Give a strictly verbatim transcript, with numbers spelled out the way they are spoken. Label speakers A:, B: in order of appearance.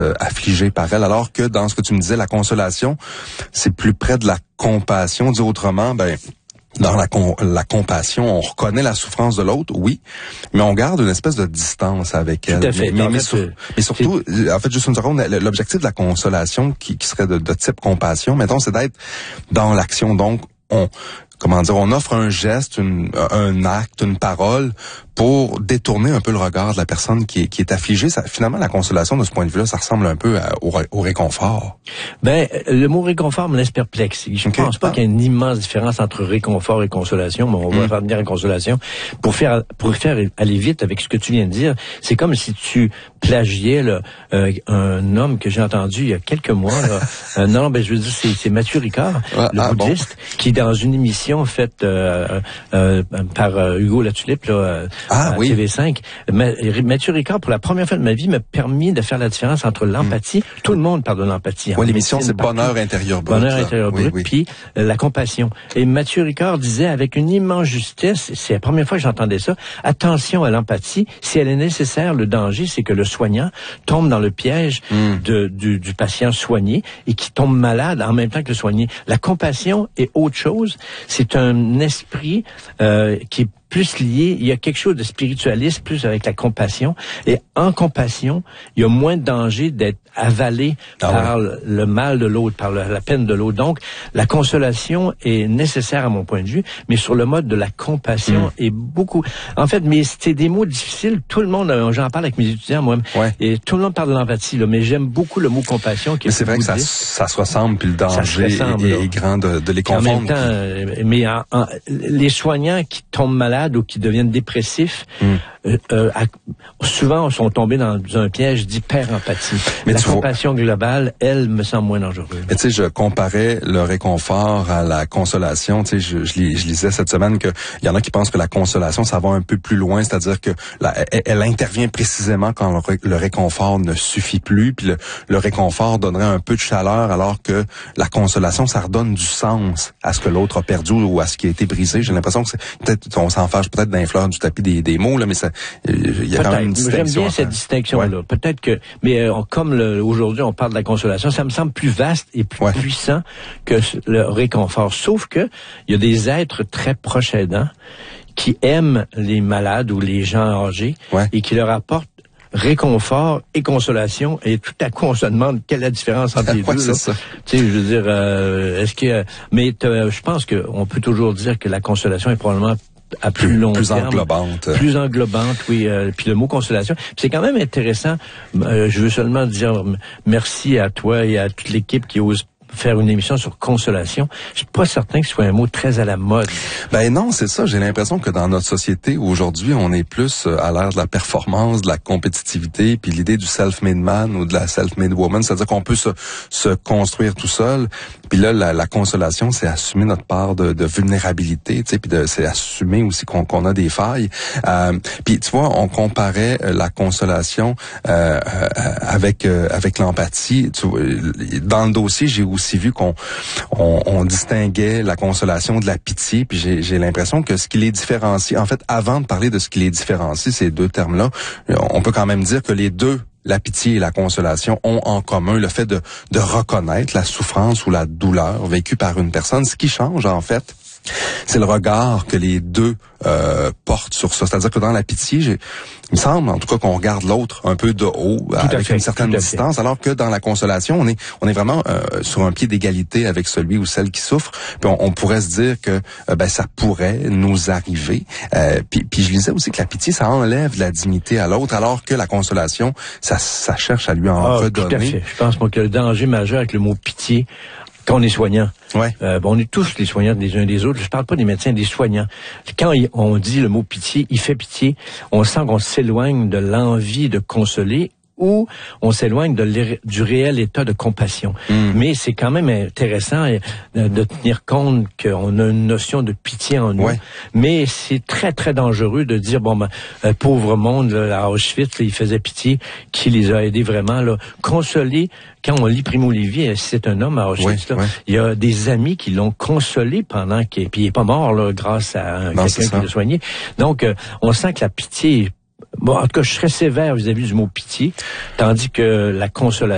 A: euh, affligé par elle, alors que dans ce que tu me disais, la consolation, c'est plus près de la compassion. Dit autrement, ben dans la, con, la compassion, on reconnaît la souffrance de l'autre, oui, mais on garde une espèce de distance avec elle.
B: Tout à fait.
A: Mais, mais, mais,
B: fait,
A: sur, mais surtout, en fait, juste une seconde, l'objectif de la consolation qui, qui serait de, de type compassion, mettons, c'est d'être dans l'action. Donc, on, comment dire, on offre un geste, une, un acte, une parole pour détourner un peu le regard de la personne qui est, qui est affligée. Ça, finalement, la consolation, de ce point de vue-là, ça ressemble un peu à, au, au réconfort.
B: Ben, le mot réconfort me laisse perplexe. Je okay. pense pas ah. qu'il y ait une immense différence entre réconfort et consolation, mais on va mm. faire venir à consolation. Pour faire, pour faire aller vite avec ce que tu viens de dire, c'est comme si tu plagiais là, euh, un homme que j'ai entendu il y a quelques mois. Là, euh, non, ben je veux dire, c'est, c'est Mathieu Ricard, ah, le ah, bouddhiste, bon. qui dans une émission faite euh, euh, par euh, Hugo Latulippe, là,
A: ah,
B: à
A: oui.
B: T V cinq. Mathieu Ricard, pour la première fois de ma vie, m'a permis de faire la différence entre l'empathie. Mm. Tout le monde parle de l'empathie.
A: Oui, l'émission, c'est Bonheur intérieur brut.
B: Bonheur intérieur brut, oui, oui. Puis euh, la compassion. Et Mathieu Ricard disait avec une immense justesse, c'est la première fois que j'entendais ça, attention à l'empathie. Si elle est nécessaire, le danger, c'est que le soignant tombe dans le piège mm. de, du, du patient soigné et qui tombe malade en même temps que le soigné. La compassion est autre chose. C'est un esprit euh, qui est plus lié, il y a quelque chose de spiritualiste, plus avec la compassion. Et en compassion, il y a moins de danger d'être avalé ah par ouais. le mal de l'autre, par la peine de l'autre. Donc, la consolation est nécessaire à mon point de vue, mais sur le mode de la compassion mmh. est beaucoup... En fait, mais c'est des mots difficiles. Tout le monde, j'en parle avec mes étudiants, moi, ouais. et tout le monde parle de l'empathie, là, mais j'aime beaucoup le mot compassion. Qui est
A: mais c'est vrai que ça, ça se ressemble, puis le danger ressemble, est, est grand de, de les confondre.
B: En même temps, puis... mais en, en, les soignants qui tombent malades ou qui deviennent dépressifs, mmh. euh, euh, à, souvent sont tombés dans un piège d'hyper-empathie. Mais la compassion vois... globale, elle, me semble moins dangereuse.
A: Mais tu sais, je comparais le réconfort à la consolation. Tu sais, je, je, je lisais cette semaine que il y en a qui pensent que la consolation, ça va un peu plus loin, c'est-à-dire que la, elle, elle intervient précisément quand le, le réconfort ne suffit plus, puis le, le réconfort donnerait un peu de chaleur, alors que la consolation, ça redonne du sens à ce que l'autre a perdu ou à ce qui a été brisé. J'ai l'impression que c'est peut-être, on s'en fâche peut-être d'un fleur du tapis des, des mots, là, mais ça, il y a quand même une distinction.
B: J'aime bien cette distinction-là. Ouais. Peut-être que, mais euh, comme le, aujourd'hui on parle de la consolation, ça me semble plus vaste et plus ouais. puissant que le réconfort. Sauf que il y a des êtres très proches aidants qui aiment les malades ou les gens âgés ouais. et qui leur apportent réconfort et consolation, et tout à coup on se demande quelle est la différence entre les
A: ouais,
B: deux.
A: C'est ça.
B: Tu sais, je veux dire, euh, est-ce que, mais je pense que on peut toujours dire que la consolation est probablement à plus, plus long
A: plus
B: terme,
A: englobante.
B: Plus englobante, oui. Euh, puis le mot consolation, puis c'est quand même intéressant. Euh, je veux seulement dire merci à toi et à toute l'équipe qui ose faire une émission sur consolation. Je suis pas certain que ce soit un mot très à la mode.
A: Ben non, c'est ça. J'ai l'impression que dans notre société aujourd'hui, on est plus à l'ère de la performance, de la compétitivité, puis l'idée du self-made man ou de la self-made woman, c'est-à-dire qu'on peut se, se construire tout seul. Puis là, la, la consolation, c'est assumer notre part de, de vulnérabilité, tu sais, puis de, c'est assumer aussi qu'on, qu'on a des failles. Euh, puis tu vois, on comparait la consolation euh, avec euh, avec l'empathie. Tu vois, dans le dossier, j'ai aussi vu qu'on on, on distinguait la consolation de la pitié. Puis j'ai, j'ai l'impression que ce qui les différencie, en fait, avant de parler de ce qui les différencie, ces deux termes-là, on peut quand même dire que les deux, la pitié et la consolation, ont en commun le fait de, de reconnaître la souffrance ou la douleur vécue par une personne. Ce qui change, en fait, c'est le regard que les deux euh, portent sur ça. C'est-à-dire que dans la pitié, j'ai, il me semble, en tout cas, qu'on regarde l'autre un peu de haut, tout avec fait, une certaine distance, alors que dans la consolation, on est on est vraiment euh, sur un pied d'égalité avec celui ou celle qui souffre. Puis on, on pourrait se dire que euh, ben ça pourrait nous arriver. Euh, puis, puis je lisais aussi que la pitié, ça enlève la dignité à l'autre, alors que la consolation, ça, ça cherche à lui en ah, redonner.
B: Tout à fait. Je pense moi que le danger majeur avec le mot pitié, quand on est soignant, ouais. euh, bon, on est tous les soignants des uns des autres. Je parle pas des médecins, des soignants. Quand on dit le mot pitié, il fait pitié, on sent qu'on s'éloigne de l'envie de consoler ou on s'éloigne de du réel état de compassion. Mm. Mais c'est quand même intéressant de, de tenir compte qu'on a une notion de pitié en nous. Ouais. Mais c'est très, très dangereux de dire, bon, ben, euh, pauvre monde, là, à Auschwitz, là, il faisait pitié, qui les a aidés vraiment, là. Consoler, quand on lit Primo Levi, c'est un homme à Auschwitz, ouais, là, ouais. il y a des amis qui l'ont consolé pendant qu'il, puis il est pas mort, là, grâce à un, non, quelqu'un qui l'a soigné. Donc, euh, on sent que la pitié, bon, en tout cas, je serais sévère vis-à-vis du mot pitié, tandis que la consolation